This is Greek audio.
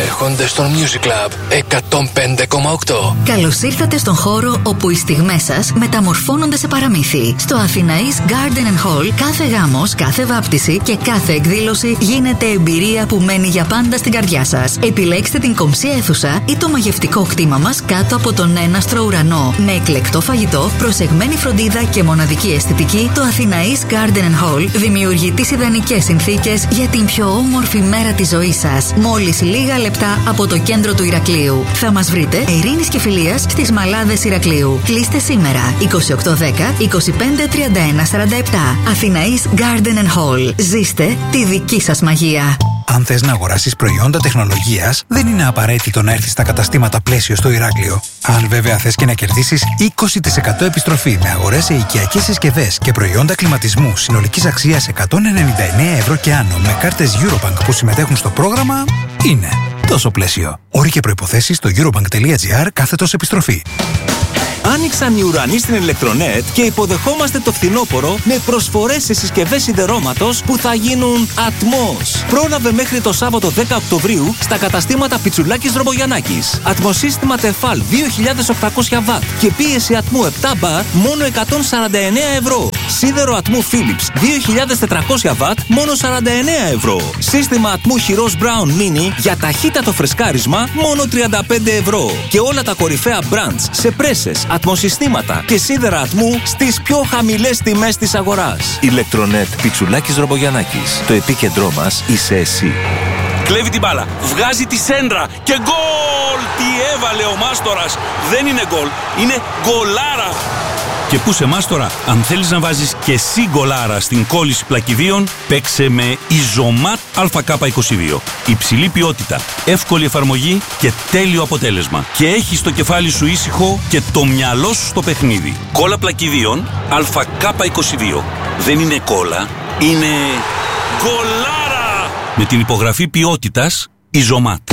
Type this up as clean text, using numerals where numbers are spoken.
συμμετέχοντες στον Music Club 105,8. Καλώς ήρθατε στον χώρο όπου οι στιγμές σας μεταμορφώνονται σε παραμύθι. Στο Αθηναής Garden Hall κάθε γάμος, κάθε βάπτιση και κάθε εκδήλωση γίνεται εμπειρία που μένει για πάντα στην καρδιά σας. Επιλέξτε την κομψή αίθουσα ή το μαγευτικό κτήμα μας κάτω από τον έναστρο ουρανό. Με εκλεκτό φαγητό, προσεγμένη φροντίδα και μοναδική αισθητική, το Αθηναής Garden Hall δημιουργεί τις ιδανικές συνθήκες για την πιο όμορφη μέρα της ζωής σας. Μόλις λίγα λεπτά από το κέντρο του Ηρακλείου. Θα μας βρείτε Ειρήνης και Φιλίας στις Μαλάδες Ηρακλείου. Κλείστε σήμερα 2810 25 31 47. Αθηναής Garden Hall. Ζήστε τη δική σας μαγεία. Αν θες να αγοράσεις προϊόντα τεχνολογίας, δεν είναι απαραίτητο να έρθεις στα καταστήματα Πλαίσιο στο Ηράκλειο. Αν βέβαια θες και να κερδίσεις 20% επιστροφή με αγορές σε οικιακές συσκευές και προϊόντα κλιματισμού συνολικής αξίας 199 ευρώ και άνω με κάρτες Eurobank που συμμετέχουν στο πρόγραμμα, είναι τόσο Πλαίσιο. Όροι και προϋποθέσεις στο eurobank.gr/επιστροφή. Άνοιξαν οι ουρανοί στην Electronet και υποδεχόμαστε το φθινόπωρο με προσφορές σε συσκευές σιδερώματος που θα γίνουν ατμός. Πρόλαβε μέχρι το Σάββατο 10 Οκτωβρίου στα καταστήματα Πιτσουλάκης Δρομογιαννάκης. Ατμοσύστημα Tefal 2800W και πίεση ατμού 7 μπαρ μόνο 149 ευρώ. Σίδερο ατμού Philips 2400W μόνο 49 ευρώ. Σύστημα ατμού χειρός Brown Mini για ταχύτατο φρεσκάρισμα μόνο 35 ευρώ. Και όλα τα κορυφαία brands σε πρέσες, ατμοσυστήματα και σίδερα ατμού στις πιο χαμηλές τιμές της αγοράς. Ηλεκτρονέτ Πιτσουλάκης Ρομπογιαννάκης. Το επίκεντρό μας είσαι εσύ. Κλέβει την μπάλα, βγάζει τη σέντρα και γκολ! Τι έβαλε ο Μάστορας! Δεν είναι γκολ, είναι γκολάρα! Και πού σε Μάστορα, αν θέλεις να βάζεις και εσύ γκολάρα στην κόλληση πλακιδίων, παίξε με Ιζωμάτ ΑΚ22. Υψηλή ποιότητα, εύκολη εφαρμογή και τέλειο αποτέλεσμα. Και έχεις το κεφάλι σου ήσυχο και το μυαλό σου στο παιχνίδι. Κόλλα πλακιδίων ΑΚ22. Δεν είναι κόλλα, είναι γκολάρα! Με την υπογραφή ποιότητας Ιζωμάτ.